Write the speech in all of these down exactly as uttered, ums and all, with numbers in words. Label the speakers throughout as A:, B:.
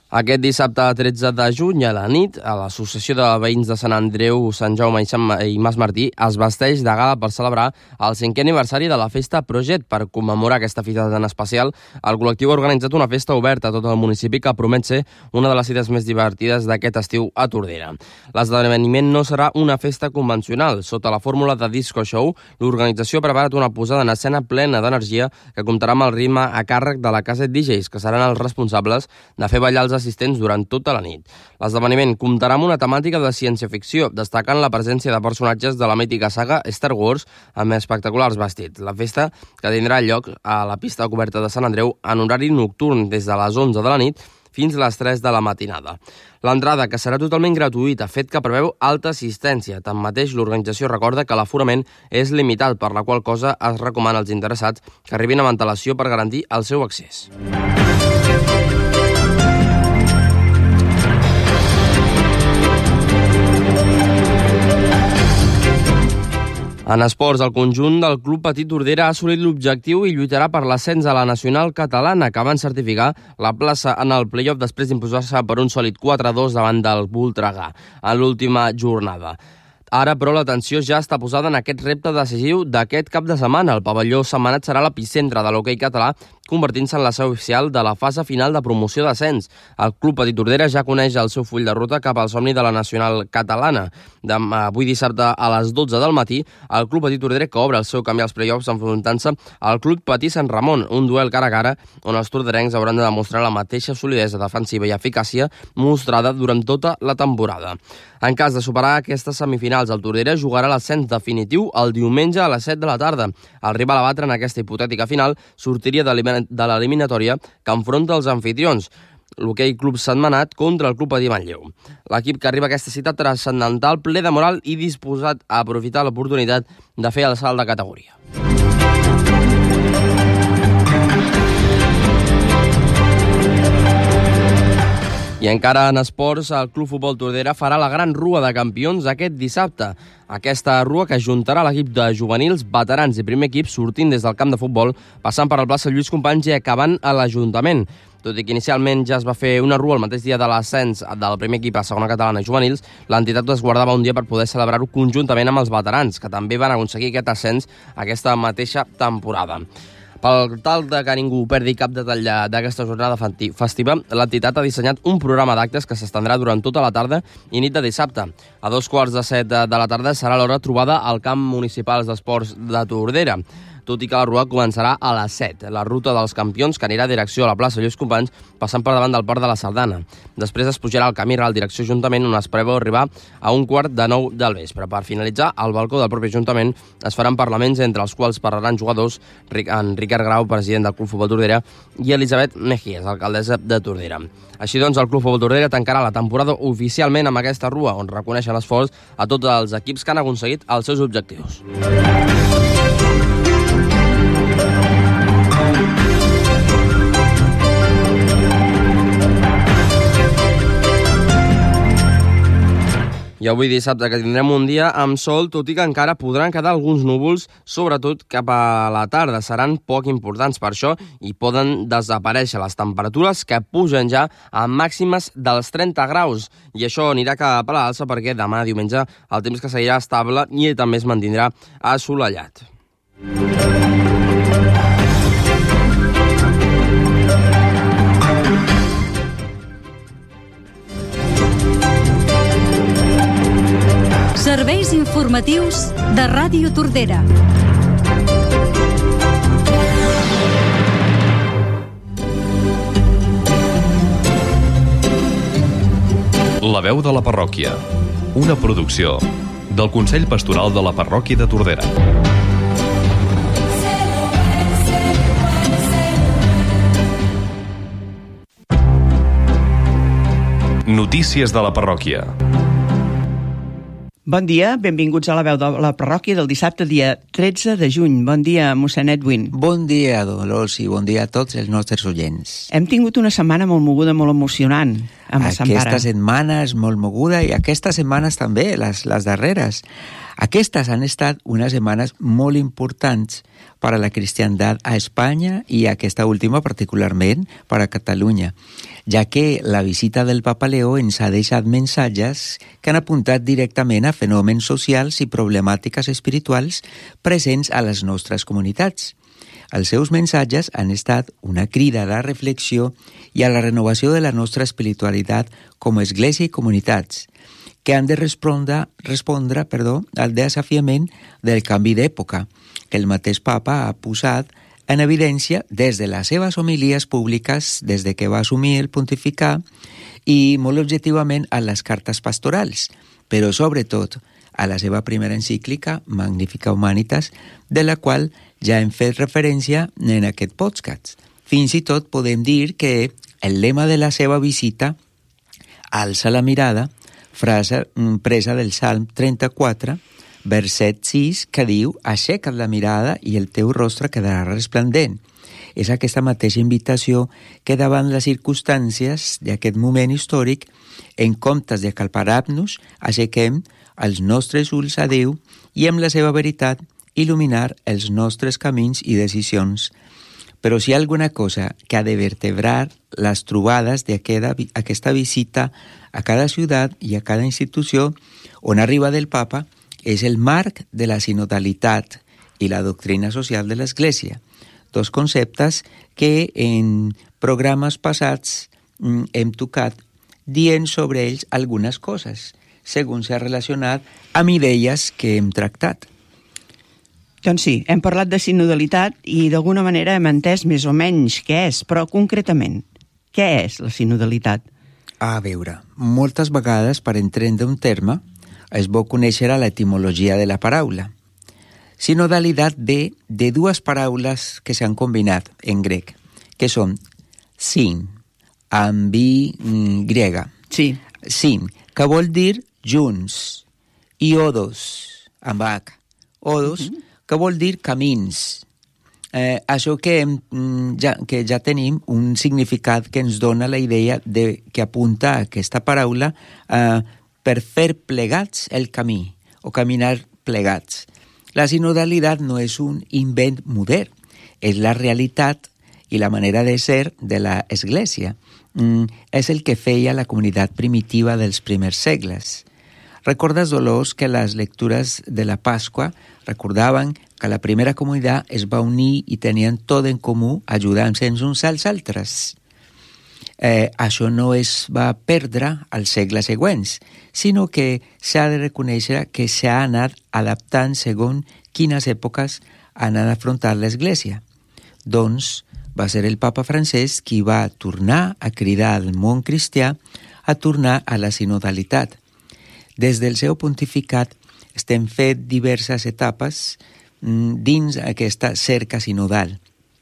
A: Aquest dissabte tretze de juny a la nit, a l'Associació de Veïns de Sant Andreu, Sant Jaume i, Sant i Mas Martí es vesteix de gala per celebrar el cinquè aniversari de la festa Projet. Per commemorar aquesta fita tan especial, el col·lectiu ha organitzat una festa oberta a tot el municipi que promet ser una de les cites més divertides d'aquest estiu a Tordera. L'esdeveniment no serà una festa convencional. Sota la fórmula de disco show, l'organització ha preparat una posada en escena plena d'energia que comptarà amb el ritme a càrrec de la Casa D Js, que seran els responsables de fer ballar els assistents durant tota la nit. L'esdeveniment comptarà amb una temàtica de ciència-ficció, destacant la presència de personatges de la mítica saga Star Wars amb espectaculars vestits. La festa, que tindrà lloc a la pista coberta de Sant Andreu en horari nocturn des de les onze de la nit fins a les tres de la matinada. L'entrada, que serà totalment gratuïta, fet que preveu alta assistència. Tanmateix, l'organització recorda que l'aforament és limitat, per la qual cosa es recomana als interessats que arribin amb antelació per garantir el seu accés. En esports, el conjunt del Club Petit Tordera ha assolit l'objectiu i lluitarà per l'ascens a la nacional catalana, que van certificar la plaça en el play-off després d'imposar-se per un sòlid quatre a dos davant del Voltregà en l'última jornada. Ara, però, l'atenció ja està posada en aquest repte decisiu d'aquest cap de setmana. El pavelló Sentmenat serà l'epicentre de l'hoquei català, convertint-se en la seu oficial de la fase final de promoció d'ascens. El Club Petit Tordera ja coneix el seu full de ruta cap al somni de la nacional catalana. Avui dissabte a les dotze del matí, el Club Petit Tordera que obre el seu camí als play-offs enfrontant-se al Club Patí Sant Ramon, un duel cara a cara on els torderencs hauran de demostrar la mateixa solidesa defensiva i eficàcia mostrada durant tota la temporada. En cas de superar aquestes semifinals, el Tordera jugarà l'ascens definitiu el diumenge a les set de la tarda. El rival a batre en aquesta hipotètica final sortiria de l'eliminatòria que enfronta els anfitrions, l'Hoquei Club Sentmenat contra el Club Patí Manlleu. L'equip que arriba a aquesta cita transcendental, ple de moral i disposat a aprofitar l'oportunitat de fer el salt de categoria. I encara en esports, el Club Futbol Tordera farà la gran rua de campions aquest dissabte. Aquesta rua que ajuntarà l'equip de juvenils, veterans i primer equip sortint des del camp de futbol, passant per la plaça Lluís Companys i acabant a l'Ajuntament. Tot i que inicialment ja es va fer una rua el mateix dia de l'ascens del primer equip a segona catalana i juvenils, l'entitat es guardava un dia per poder celebrar-ho conjuntament amb els veterans, que també van aconseguir aquest ascens aquesta mateixa temporada. Per tal de que ningú perdi cap detall d'aquesta jornada festiva, l'entitat ha dissenyat un programa d'actes que s'estendrà durant tota la tarda i nit de dissabte. A dos quarts de set de la tarda serà l'hora trobada al camp municipal d'esports de Tordera, tot i que la rua començarà a les set. La ruta dels campions, que anirà a direcció a la plaça Lluís Companys, passant per davant del Parc de la Sardana. Després es pujarà al camí ral direcció Ajuntament, on es preveu arribar a un quart de nou del vespre. Per finalitzar, al balcó del propi Ajuntament es faran parlaments entre els quals parlaran jugadors, en Ricard Grau, president del Club Futbol Tordera, i Elisabet Mejías, alcaldessa de Tordera. Així doncs, el Club Futbol Tordera tancarà la temporada oficialment amb aquesta rua, on reconeixen l'esforç a tots els equips que han aconseguit els seus objectius. I avui dissabte que tindrem un dia amb sol, tot i que encara podran quedar alguns núvols, sobretot cap a la tarda. Seran poc importants per això i poden desaparèixer les temperatures que pugen ja a màximes dels trenta graus. I això anirà cap a l'alça perquè demà diumenge el temps que seguirà estable i també es mantindrà assolellat.
B: Serveis informatius de Ràdio Tordera.
C: La veu de la parròquia. Una producció del Consell Pastoral de la Parròquia de Tordera. Notícies de la parròquia.
D: Bon dia, benvinguts a la veu de la parròquia del dissabte, dia tretze de juny. Bon dia, mossèn Edwin.
E: Bon dia, Dolors, i bon dia a tots els nostres oients.
D: Hem tingut una setmana molt moguda, molt emocionant amb el Sant Pare.
E: Aquesta setmana és molt moguda i aquestes setmanes també, les, les darreres. Aquestes han estat unes setmanes molt importants para la cristiandad a España y aquesta última particularment per a Catalunya, ja que la visita del Papa Leo ens ha deixat mensatges que han apuntat directament a fenòmens socials i problemàtiques espirituals presents a les nostres comunitats. Els seus mensatges han estat una crida a la reflexió i a la renovació de la nostra espiritualitat com a església i comunitats, que han de respondre, respondre perdó, al desafiament del canvi d'època, que el mateix Papa ha posat en evidència des de les seves homilies públiques, des de que va assumir el pontificat, i molt objectivament a les cartes pastorals, però sobretot a la seva primera encíclica, Magnificat Humanitas, de la qual ja hem fet referència en aquest podcast. Fins i tot podem dir que el lema de la seva visita, alça la mirada, frase presa del Salm trenta-quatre, verset sis, que diu: aixeca't la mirada i el teu rostre quedarà resplendent. És aquesta mateixa invitació que davant les circumstàncies d'aquest moment històric, en comptes de calparar-nos, aixequem els nostres ulls a Déu i amb la seva veritat il·luminar els nostres camins i decisions. Però si hi ha alguna cosa que ha de vertebrar les trobades d'aquesta visita a cada ciutat i a cada institució on arriba del Papa, és el marc de la sinodalitat i la doctrina social de l'Església, dos conceptes que en programes passats hem tocat dient sobre ells algunes coses, segons s'ha relacionat amb idees que hem tractat.
D: Doncs sí, hem parlat de sinodalitat i d'alguna manera hem entès més o menys què és, però concretament, què és la sinodalitat?
E: A veure, moltes vegades per entendre un terme és bo conèixer l'etimologia de la paraula. Sinodalitat ve de dues paraules que s'han combinat en grec, que són sin, amb i grega.
D: Sí.
E: Sin, que vol dir junts, i odos, amb h. Odos, mm-hmm. que vol dir camins. Eh, això que, hem, ja, que ja tenim un significat que ens dona la idea de, que apunta a aquesta paraula eh, per fer plegats el camí, o caminar plegats. La sinodalitat no és un invent modern, és la realitat i la manera de ser de l'Església. Mm, és el que feia la comunitat primitiva dels primers segles. Recordes, Dolors, que les lectures de la Pasqua recordaven que la primera comunitat es va unir i tenien tot en comú, ajudant-se uns als altres. Eh, això no es va perdre als segles següents, sinó que s'ha de reconèixer que s'ha anat adaptant segons quines èpoques ha anat a afrontar l'Església. Doncs va ser el Papa Francesc qui va tornar a cridar al món cristià a tornar a la sinodalitat. Des del seu pontificat estem fet diverses etapes mm, dins aquesta cerca sinodal.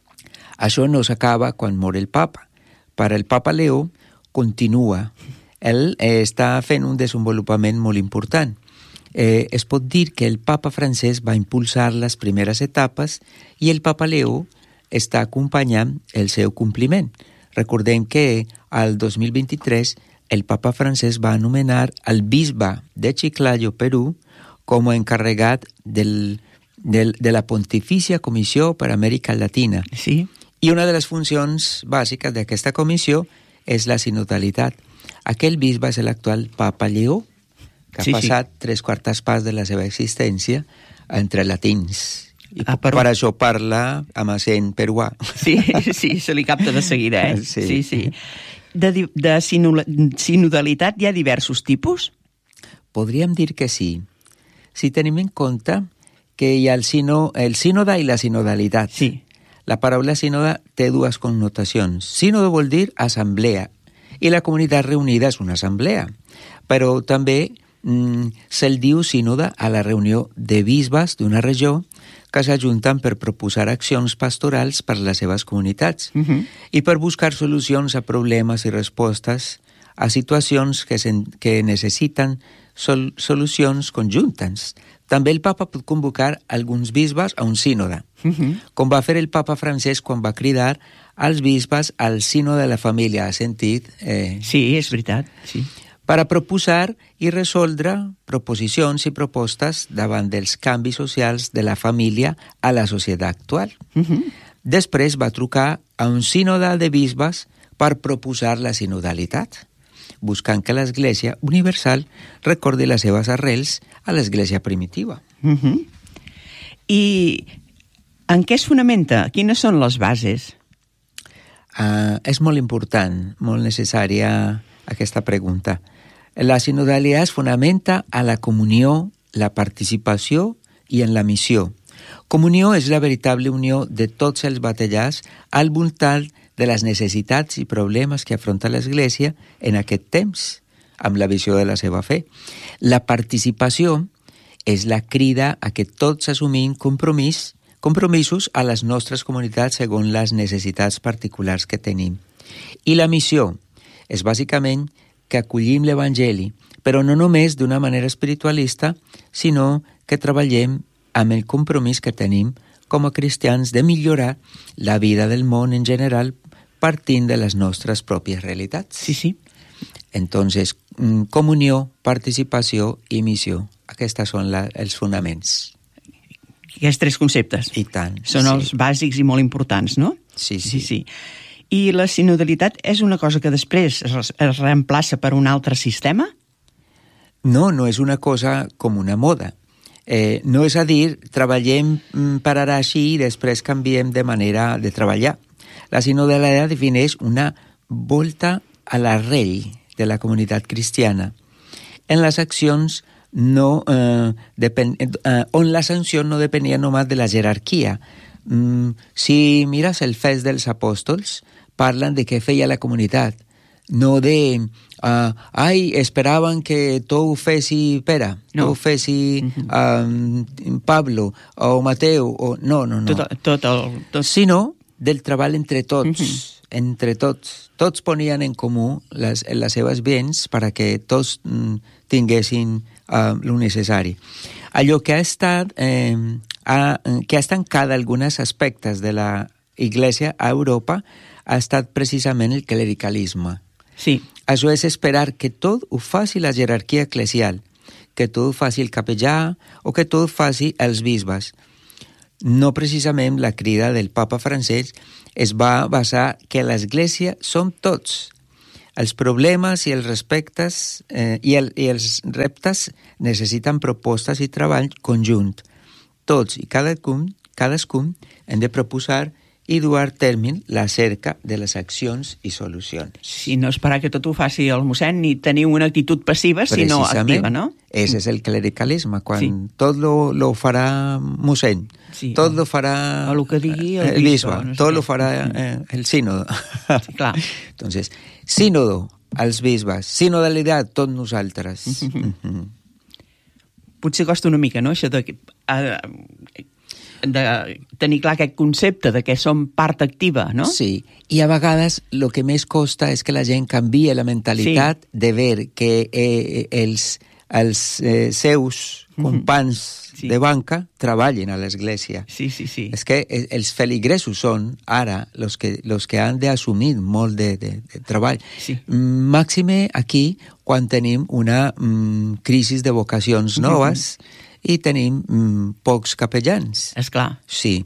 E: Això no s'acaba quan mor el Papa. Per el Papa Leo continua. Ell eh, està fent un desenvolupament molt important. Eh, es pot dir que el Papa Francesc va impulsar les primeres etapes i el Papa Leo està acompanyant el seu compliment. Recordem que al dos mil vint-i-tres el Papa Francesc va anomenar el bisbe de Chiclayo, Perú, com a encarregat del, del, de la Pontifícia Comissió per Amèrica Latina.
D: Sí.
E: I una de les funcions bàsiques d'aquesta comissió és la sinodalitat. Aquell bisbe és l'actual Papa Lleó, que ha sí, passat sí. tres quartes parts de la seva existència entre latins. I ah, per... per això parla amb accent peruà.
D: Sí, sí, se li capta de seguida, eh?
E: Sí,
D: sí. sí. De, de sinodalitat hi ha diversos tipus?
E: Podríem dir que sí. Si tenim en compte que hi ha el, sino, el sínode i la sinodalitat.
D: Sí.
E: La paraula sínode té dues connotacions. Sínode vol dir assemblea, i la comunitat reunida és una assemblea. Però també mm, se'l diu sínode a la reunió de bisbes d'una regió que s'ajunten per proposar accions pastorals per les seves comunitats uh-huh. i per buscar solucions a problemes i respostes a situacions que, se, que necessiten sol, solucions conjuntes. També el papa pot convocar alguns bisbes a un sínode, uh-huh. com va fer el papa Francesc quan va cridar als bisbes al sínode de la família. Has sentit?
D: Eh... Sí, és veritat, sí.
E: per a proposar i resoldre proposicions i propostes davant dels canvis socials de la família a la societat actual.
D: Uh-huh.
E: Després va trucar a un sínode de bisbes per proposar la sinodalitat, buscant que l'Església Universal recordi les seves arrels a l'Església primitiva.
D: Uh-huh. I en què es fonamenta? Quines són les bases?
E: Uh, és molt important, molt necessària aquesta pregunta. La sinodalitat es fonamenta a la comunió, la participació i en la missió. Comunió és la veritable unió de tots els batallars al voltant de les necessitats i problemes que afronta l'Església en aquest temps, amb la visió de la seva fe. La participació és la crida a que tots assumim compromís, compromisos a les nostres comunitats segons les necessitats particulars que tenim. I la missió és bàsicament que acollim l'Evangeli, però no només d'una manera espiritualista, sinó que treballem amb el compromís que tenim com a cristians de millorar la vida del món en general partint de les nostres pròpies realitats.
D: Sí, sí.
E: Entonces, comunió, participació i missió. Aquests són la, els fonaments.
D: Aquests tres conceptes.
E: I tant.
D: Són
E: sí.
D: els bàsics i molt importants, no?
E: Sí, sí.
D: sí, sí. I la sinodalitat és una cosa que després es, es reemplaça per un altre sistema?
E: No, no és una cosa com una moda. Eh, no és a dir, treballem per ara així i després canviem de manera de treballar. La sinodalitat defineix una volta a l'arrel de la comunitat cristiana en les accions no, eh, depèn, eh, on la sanció no depenia només de la jerarquia. Mm, si mires el fes dels apòstols, parlen de què feia la comunitat, no de uh, ai, esperaven que tot ho fessi Pere, no. tot ho fessi uh, Pablo o Mateu, o no, no, no.
D: Tot, tot el, tot...
E: Sinó del treball entre tots, uh-huh. entre tots. Tots ponien en comú les, les seves béns per a que tots mm, tinguessin uh, lo necessari. Allò que ha estat eh, ha, que ha estancat alguns aspectes de la Iglesia a Europa ha estat precisament el clericalisme.
D: Sí.
E: Això és esperar que tot ho faci la jerarquia eclesial, que tot ho faci el capellà o que tot ho faci els bisbes. No precisament la crida del papa francès es va basar que l'Església som tots. Els problemes i els respectes eh, i, el, i els reptes necessiten propostes i treball conjunt. Tots i cadascun, cadascun hem de proposar i dur a terme la cerca de les accions i solucions.
D: Sí, no esperar que tot ho faci el mossèn ni tenir una actitud passiva, sinó activa, no?
E: Ese és el clericalisme, quan sí. tot lo, lo farà mossèn,
D: sí,
E: tot lo farà
D: el que digui el,
E: el bisbe,
D: no sé
E: tot
D: què.
E: lo farà eh, el sínodo.
D: Sí, clar.
E: Entonces, sínodo, els bisbes, sinodalitat, tots nosaltres.
D: Mm-hmm. Potser costa una mica, no?, això de... Uh, de tenir clar aquest concepte de que som part activa, no?
E: Sí, i a vegades el que més costa és que la gent canvia la mentalitat sí. de ver que eh, els, els eh, seus companys mm-hmm. sí. de banca treballen a l'Església.
D: Sí, sí, sí.
E: És que els feligresos són ara els que, los que han d'assumir molt de, de, de treball.
D: Sí.
E: Màxime aquí, quan tenim una mm, crisi de vocacions noves, mm-hmm. i tenim mm, pocs capellans.
D: Esclar.
E: Sí.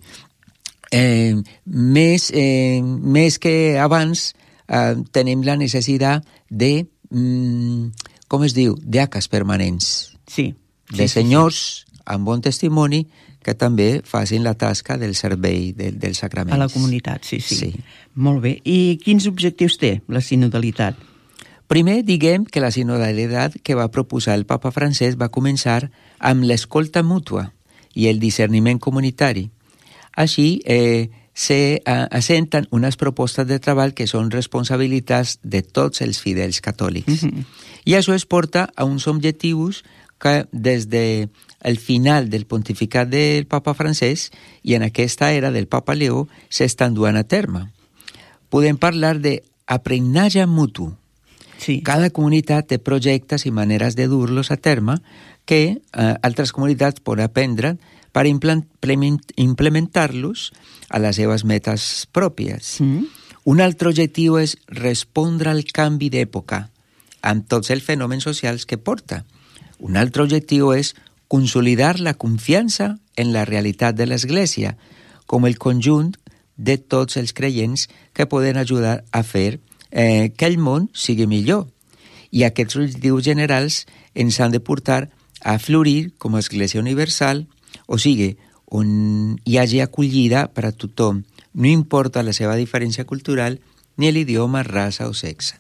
E: Eh, més, eh, més que abans eh, tenim la necessitat de, mm, com es diu, d'actes permanents.
D: Sí.
E: De
D: sí,
E: senyors
D: sí, sí.
E: amb bon testimoni que també facin la tasca del servei de, dels sacraments.
D: A la comunitat, sí, sí,
E: sí.
D: Molt bé. I quins objectius té la sinodalitat?
E: Primer, diguem que la sinodalitat que va proposar el papa francès va començar amb l'escolta mútua i el discerniment comunitari. Així, eh, se eh, assenten unes propostes de treball que són responsabilitats de tots els fidels catòlics. Mm-hmm. I això es porta a uns objectius que des de el final del pontificat del papa francès i en aquesta era del papa Leó s'estan duent a terme. Podem parlar d'aprenentatge mutu.
D: Sí.
E: Cada comunitat té projectes i maneres de dur-los a terme que eh, altres comunitats poden aprendre per implementar-los a les seves metes pròpies. Mm. Un altre objectiu és respondre al canvi d'època. amb tots els fenòmens socials que porta. Un altre objectiu és consolidar la confiança en la realitat de l'Església, com el conjunt de tots els creients que poden ajudar a fer eh, que el món sigui millor. I aquests objectius generals ens han de portar a florir com a Església Universal, o sigui, on hi hagi acollida per a tothom, no importa la seva diferència cultural ni l'idioma, raça o sexe.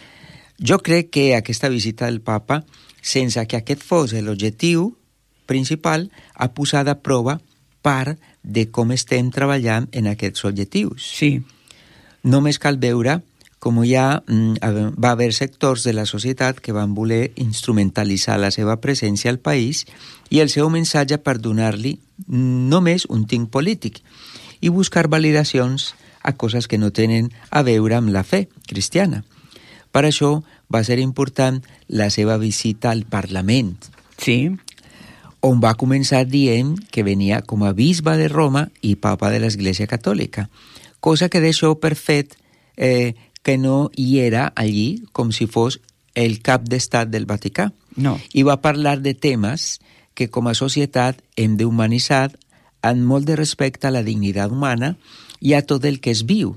E: Jo crec que aquesta visita del papa, sense que aquest fos l'objectiu principal, ha posat a prova part de com estem treballant en aquests objectius.
D: Sí.
E: Només cal veure com ja mm, va haver sectors de la societat que van voler instrumentalitzar la seva presència al país i el seu missatge per donar-li només un tinc polític i buscar validacions a coses que no tenen a veure amb la fe cristiana. Per això va ser important la seva visita al Parlament.
D: Sí.
E: On va començar dient que venia com a bisbe de Roma i papa de l'Església Catòlica, cosa que deixó per fet eh, que no hi era allí com si fos el cap d'estat del Vaticà.
D: No.
E: I va parlar de temes que com a societat hem d'humanitzar amb molt de respecte a la dignitat humana i a tot el que es viu.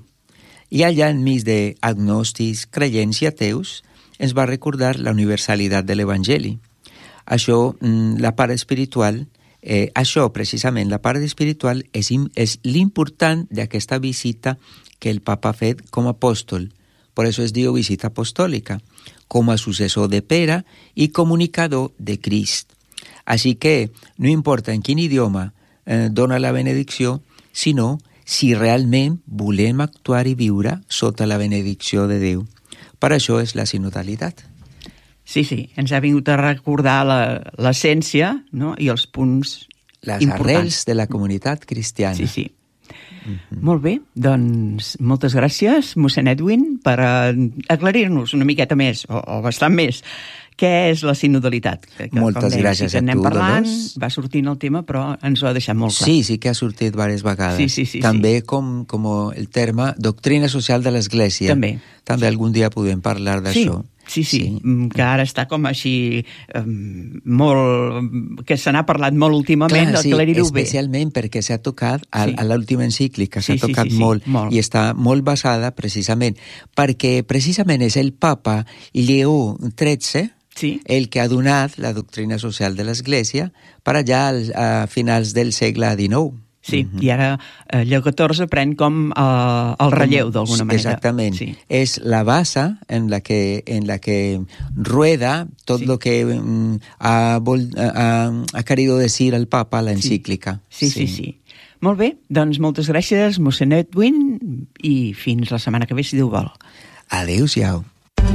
E: I allà, enmig d'agnòstics, creients i ateus, ens va recordar la universalitat de l'Evangeli. Això, la part espiritual, eh, això precisament, la part espiritual és, és l'important d'aquesta visita que el papa ha fet com a apòstol. Per això es diu visita apostòlica, com a successor de Pere i comunicador de Crist. Així que no importa en quin idioma eh, dona la benedicció, sinó si realment volem actuar i viure sota la benedicció de Déu. Per això és la sinodalitat.
D: Sí, sí, ens ha vingut a recordar l'essència, no? I els punts
E: Les
D: importants.
E: arrels de la comunitat cristiana.
D: Sí, sí. Mm-hmm. Molt bé, doncs moltes gràcies, mossèn Edwin, per aclarir-nos una miqueta més, o, o bastant més, què és la sinodalitat. Que, que,
E: Moltes
D: dèiem,
E: gràcies
D: sí,
E: a
D: anem
E: tu,
D: parlant,
E: Dolors.
D: va sortint el tema, però ens ho ha deixat molt clar.
E: Sí, sí que ha sortit diverses vegades.
D: Sí, sí, sí,
E: També
D: sí.
E: Com, com el terme doctrina social de l'Església.
D: També.
E: També algun dia podem parlar d'això.
D: Sí. Sí, sí, sí, que ara està com així um, molt... que se n'ha parlat molt últimament,
E: Clar, sí,
D: aclarir-ho bé.
E: especialment perquè s'ha tocat a,
D: Sí.
E: a l'última encíclica, s'ha
D: Sí, sí,
E: tocat
D: sí, sí,
E: molt,
D: molt.
E: i està molt basada precisament perquè precisament és el papa Lleó tretze
D: Sí.
E: el que ha donat la doctrina social de l'Església per allà al, a finals del segle dinou.
D: Sí, mm-hmm. I ara eh, Lleó catorze pren com eh, el relleu, d'alguna manera.
E: Exactament.
D: Sí.
E: És la base en la que, en la que rueda tot
D: Sí.
E: lo que mm, ha, vol, ha, ha querido decir el Papa a la encíclica.
D: Sí, sí, sí, sí. Molt bé, doncs moltes gràcies, mossèn Edwin, i fins la setmana que ve, si Déu vol.
E: Adéu-siau.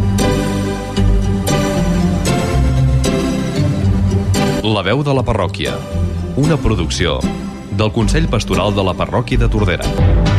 C: La veu de la parròquia. Una producció del Consell Pastoral de la Parròquia de Tordera.